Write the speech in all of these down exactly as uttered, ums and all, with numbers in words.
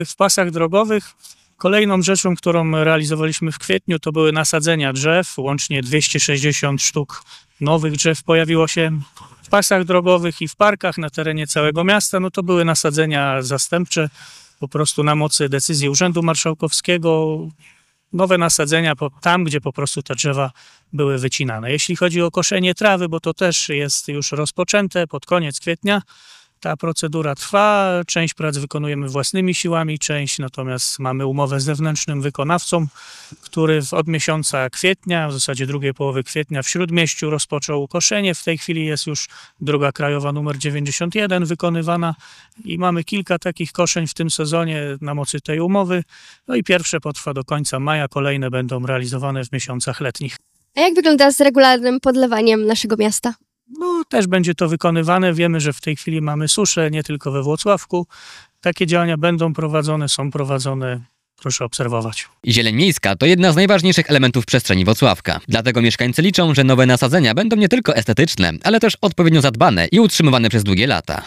W pasach drogowych kolejną rzeczą, którą realizowaliśmy w kwietniu, to były nasadzenia drzew. Łącznie dwieście sześćdziesiąt sztuk nowych drzew pojawiło się w pasach drogowych i w parkach na terenie całego miasta. No to były nasadzenia zastępcze, po prostu na mocy decyzji Urzędu Marszałkowskiego. Nowe nasadzenia tam, gdzie po prostu te drzewa były wycinane. Jeśli chodzi o koszenie trawy, bo to też jest już rozpoczęte pod koniec kwietnia, ta procedura trwa, część prac wykonujemy własnymi siłami, część natomiast mamy umowę z zewnętrznym wykonawcą, który od miesiąca kwietnia, w zasadzie drugiej połowy kwietnia w Śródmieściu rozpoczął koszenie. W tej chwili jest już droga krajowa numer dziewięćdziesiąt jeden wykonywana i mamy kilka takich koszeń w tym sezonie na mocy tej umowy. No i pierwsze potrwa do końca maja, kolejne będą realizowane w miesiącach letnich. A jak wygląda z regularnym podlewaniem naszego miasta? No, też będzie to wykonywane. Wiemy, że w tej chwili mamy suszę, nie tylko we Włocławku. Takie działania będą prowadzone, są prowadzone. Proszę obserwować. Zieleń miejska to jedna z najważniejszych elementów przestrzeni Włocławka. Dlatego mieszkańcy liczą, że nowe nasadzenia będą nie tylko estetyczne, ale też odpowiednio zadbane i utrzymywane przez długie lata.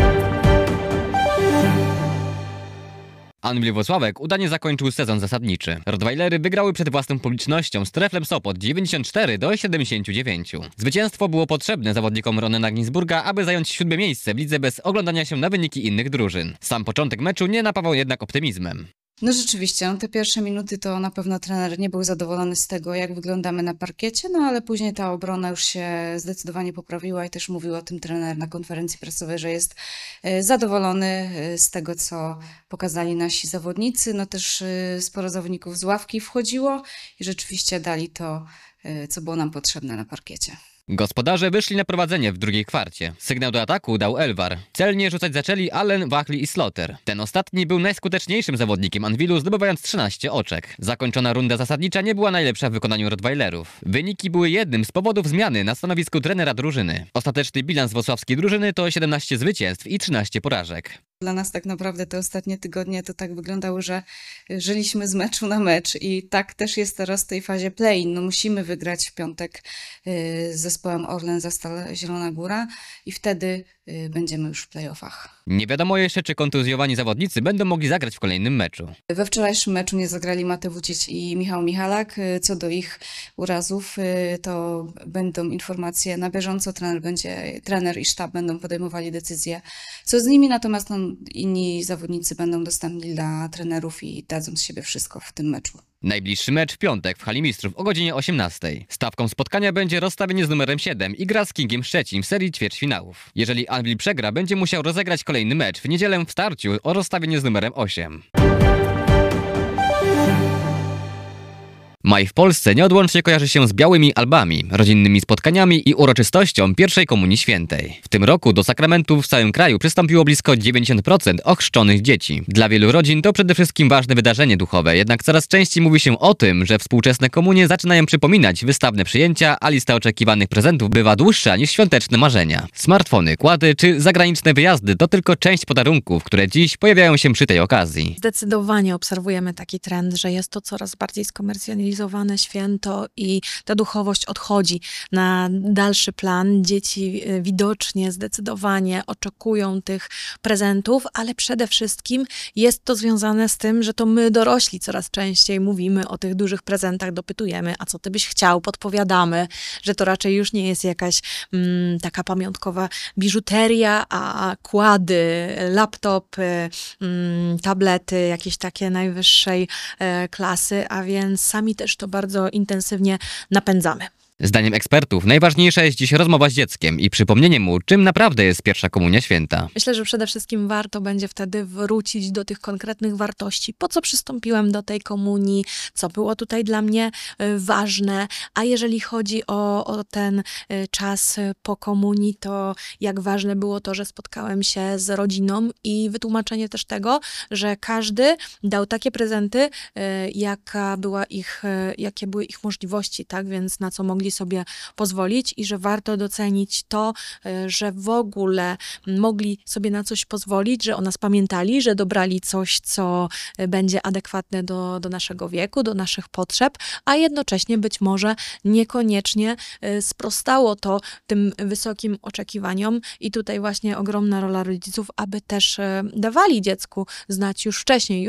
Anwil Włocławek udanie zakończył sezon zasadniczy. Rottweilery wygrały przed własną publicznością z Treflem Sopot dziewięćdziesiąt cztery do siedemdziesięciu dziewięciu. Zwycięstwo było potrzebne zawodnikom Ronena Ginzburga, aby zająć siódme miejsce w lidze bez oglądania się na wyniki innych drużyn. Sam początek meczu nie napawał jednak optymizmem. No rzeczywiście, te pierwsze minuty to na pewno trener nie był zadowolony z tego, jak wyglądamy na parkiecie, no ale później ta obrona już się zdecydowanie poprawiła i też mówił o tym trener na konferencji prasowej, że jest zadowolony z tego, co pokazali nasi zawodnicy. No też sporo zawodników z ławki wchodziło i rzeczywiście dali to, co było nam potrzebne na parkiecie. Gospodarze wyszli na prowadzenie w drugiej kwarcie. Sygnał do ataku dał Elwar. Celnie rzucać zaczęli Allen, Wachli i Slaughter. Ten ostatni był najskuteczniejszym zawodnikiem Anwilu, zdobywając trzynaście oczek. Zakończona runda zasadnicza nie była najlepsza w wykonaniu Rottweilerów. Wyniki były jednym z powodów zmiany na stanowisku trenera drużyny. Ostateczny bilans włocławskiej drużyny to siedemnaście zwycięstw i trzynaście porażek. Dla nas tak naprawdę te ostatnie tygodnie to tak wyglądało, że żyliśmy z meczu na mecz i tak też jest teraz w tej fazie play-in. No musimy wygrać w piątek z zespołem Orlen Zastal Zielona Góra i wtedy będziemy już w play-offach. Nie wiadomo jeszcze, czy kontuzjowani zawodnicy będą mogli zagrać w kolejnym meczu. We wczorajszym meczu nie zagrali Mateusz Wucic i Michał Michalak. Co do ich urazów, to będą informacje na bieżąco. Trener, będzie, trener i sztab będą podejmowali decyzje, co z nimi, natomiast no, inni zawodnicy będą dostępni dla trenerów i dadzą z siebie wszystko w tym meczu. Najbliższy mecz w piątek w Hali Mistrzów o godzinie osiemnastej. Stawką spotkania będzie rozstawienie z numerem siedem i gra z Kingiem Szczecin w serii ćwierćfinałów. Jeżeli Anwil przegra, będzie musiał rozegrać kolejny mecz w niedzielę w starciu o rozstawienie z numerem osiem. Maj w Polsce nieodłącznie kojarzy się z białymi albami, rodzinnymi spotkaniami i uroczystością pierwszej komunii świętej. W tym roku do sakramentów w całym kraju przystąpiło blisko dziewięćdziesiąt procent ochrzczonych dzieci. Dla wielu rodzin to przede wszystkim ważne wydarzenie duchowe, jednak coraz częściej mówi się o tym, że współczesne komunie zaczynają przypominać wystawne przyjęcia, a lista oczekiwanych prezentów bywa dłuższa niż świąteczne marzenia. Smartfony, kłady czy zagraniczne wyjazdy to tylko część podarunków, które dziś pojawiają się przy tej okazji. Zdecydowanie obserwujemy taki trend, że jest to coraz bardziej skomercjalizowane święto i ta duchowość odchodzi na dalszy plan. Dzieci widocznie, zdecydowanie oczekują tych prezentów, ale przede wszystkim jest to związane z tym, że to my dorośli coraz częściej mówimy o tych dużych prezentach, dopytujemy, a co ty byś chciał, podpowiadamy, że to raczej już nie jest jakaś mm, taka pamiątkowa biżuteria, a kłady, laptopy, mm, tablety, jakieś takie najwyższej e, klasy, a więc sami też to bardzo intensywnie napędzamy. Zdaniem ekspertów najważniejsza jest dziś rozmowa z dzieckiem i przypomnienie mu, czym naprawdę jest pierwsza komunia święta. Myślę, że przede wszystkim warto będzie wtedy wrócić do tych konkretnych wartości. Po co przystąpiłem do tej komunii, co było tutaj dla mnie ważne, a jeżeli chodzi o, o ten czas po komunii, to jak ważne było to, że spotkałem się z rodziną i wytłumaczenie też tego, że każdy dał takie prezenty, jaka była ich, jakie były ich możliwości, tak? Więc na co mogli mogli sobie pozwolić i że warto docenić to, y, że w ogóle mogli sobie na coś pozwolić, że o nas pamiętali, że dobrali coś, co y, będzie adekwatne do, do naszego wieku, do naszych potrzeb, a jednocześnie być może niekoniecznie y, sprostało to tym wysokim oczekiwaniom i tutaj właśnie ogromna rola rodziców, aby też y, dawali dziecku znać już wcześniej,